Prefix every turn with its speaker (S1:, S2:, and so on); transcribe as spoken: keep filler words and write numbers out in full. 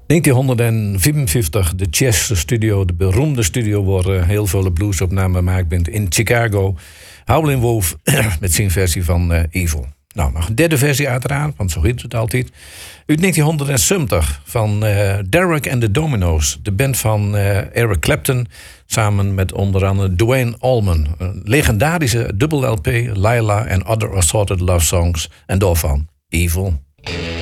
S1: negentien vierenvijftig, de Chess Studio, de beroemde studio waar uh, heel veel bluesopnamen gemaakt bent in Chicago. Howlin' Wolf met zijn versie van uh, Evil. Nou, nog een derde versie uiteraard, want zo heet het altijd. Uit negentien zeventig van uh, Derek and the Dominoes. De band van uh, Eric Clapton. Samen met onder andere Duane Allman. Een legendarische dubbel L P, Lila and Other Assorted Love Songs. En daarvan Evil.